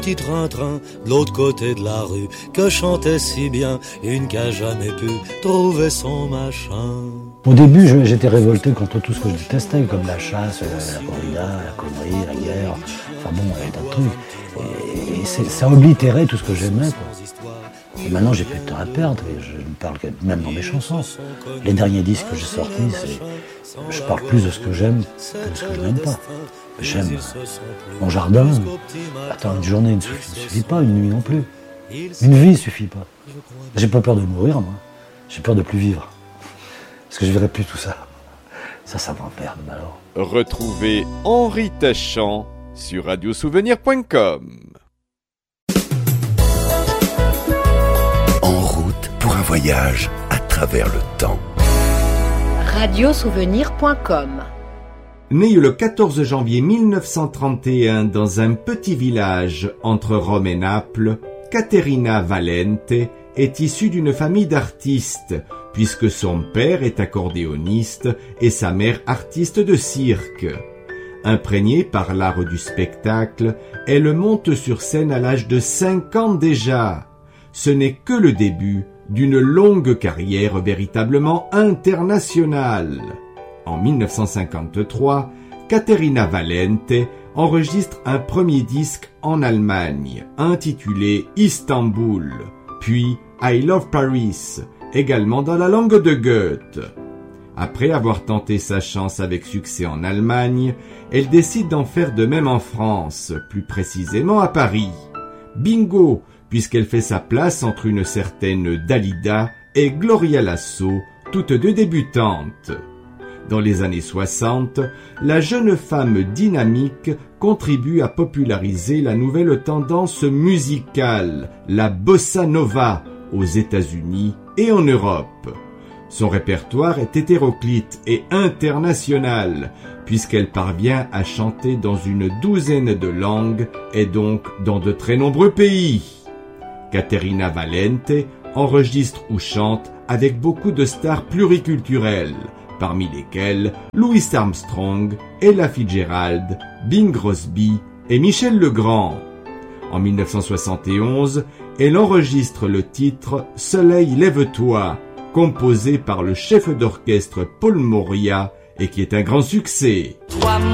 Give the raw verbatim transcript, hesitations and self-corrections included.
Petit train-train de l'autre côté de la rue que chantait si bien une qui a jamais pu trouver son machin. Au début, je, j'étais révolté contre tout ce que je détestais, comme la chasse, la corrida, la connerie, la guerre, enfin bon, il y a tas de trucs. Et, et c'est, ça oblitérait tout ce que j'aimais, quoi. Et maintenant, j'ai plus de temps à perdre, et je ne parle que, même dans mes chansons. Les derniers disques que j'ai sortis, c'est, je parle plus de ce que j'aime que de ce que je n'aime pas. J'aime mon jardin. Attends, une journée ne suffit, ne suffit pas, une nuit non plus. Une vie ne suffit pas. J'ai pas peur de mourir, moi. J'ai peur de plus vivre. Parce que je verrai plus tout ça. Ça, ça va en perdre, alors. Retrouvez Henri Tachant sur radio souvenir point com. En route pour un voyage à travers le temps. radio souvenir point com. Née le quatorze janvier mille neuf cent trente et un dans un petit village entre Rome et Naples, Caterina Valente est issue d'une famille d'artistes, puisque son père est accordéoniste et sa mère artiste de cirque. Imprégnée par l'art du spectacle, elle monte sur scène à l'âge de cinq ans déjà. Ce n'est que le début d'une longue carrière véritablement internationale. En mille neuf cent cinquante-trois, Caterina Valente enregistre un premier disque en Allemagne, intitulé Istanbul, puis I Love Paris, également dans la langue de Goethe. Après avoir tenté sa chance avec succès en Allemagne, elle décide d'en faire de même en France, plus précisément à Paris. Bingo, puisqu'elle fait sa place entre une certaine Dalida et Gloria Lasso, toutes deux débutantes. Dans les années soixante, la jeune femme dynamique contribue à populariser la nouvelle tendance musicale, la bossa nova, aux États-Unis et en Europe. Son répertoire est hétéroclite et international, puisqu'elle parvient à chanter dans une douzaine de langues et donc dans de très nombreux pays. Caterina Valente enregistre ou chante avec beaucoup de stars pluriculturelles, parmi lesquels Louis Armstrong, Ella Fitzgerald, Bing Crosby et Michel Legrand. En mille neuf cent soixante et onze, elle enregistre le titre « Soleil, lève-toi », composé par le chef d'orchestre Paul Moria et qui est un grand succès.